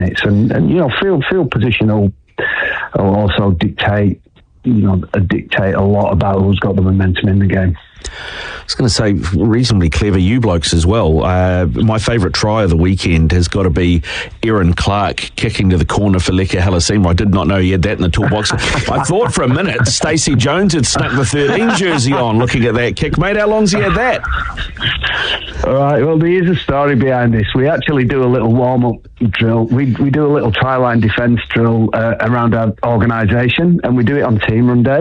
And you know, field position will also dictate a lot about who's got the momentum in the game. I was going to say, reasonably clever you blokes as well. My favourite try of the weekend has got to be Aaron Clark kicking to the corner for Leka Halasima. I did not know he had that in the toolbox. I thought for a minute Stacey Jones had snuck the 13 jersey on looking at that kick. Mate, how long's he had that? All right, well, there is a story behind this. We actually do a little warm-up drill. We do a little try-line defence drill around our organisation, and we do it on team run day.